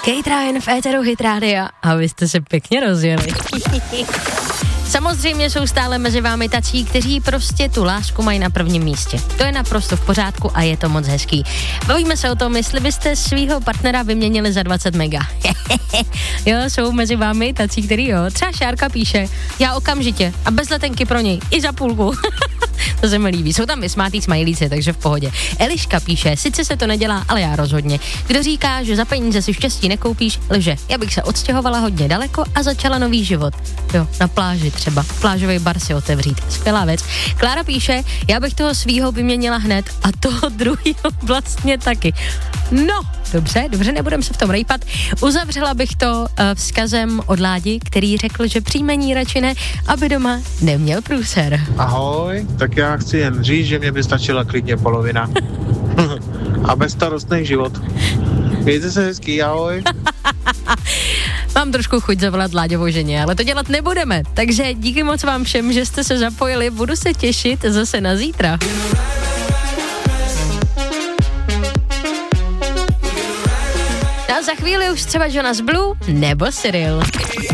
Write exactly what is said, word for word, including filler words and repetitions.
Kate Ryan v éteru Hit Rádia a vy jste se pěkně rozjeli. Samozřejmě jsou stále mezi vámi tací, kteří prostě tu lásku mají na prvním místě. To je naprosto v pořádku a je to moc hezký. Bavíme se o tom, jestli byste svýho partnera vyměnili za dvacet mega. Jo, jsou mezi vámi tací, který jo. Třeba Šárka píše, já okamžitě a bez letenky pro něj, i za půlku. To se mi líbí. Jsou tam vysmátý smajlíci, takže v pohodě. Eliška píše, sice se to nedělá, ale já rozhodně. Kdo říká, že za peníze si štěstí nekoupíš, lže. Já bych se odstěhovala hodně daleko a začala nový život. Jo, na pláži třeba. Plážový bar si otevřít. Skvělá věc. Klára píše, já bych toho svýho vyměnila hned a toho druhýho vlastně taky. No, dobře, dobře, nebudem se v tom rejpat. Uzavřela bych to uh, vzkazem od Ládi, který řekl, že příjmení radši ne, aby doma neměl průser. Ahoj, tak já chci jen říct, že mě by stačila klidně polovina. A bezstarostný život. Mějte se hezký, ahoj. Mám trošku chuť zavolat Láďovou ženě, ale to dělat nebudeme. Takže díky moc vám všem, že jste se zapojili. Budu se těšit zase na zítra. A za chvíli už třeba Jonas Blue nebo Cyril.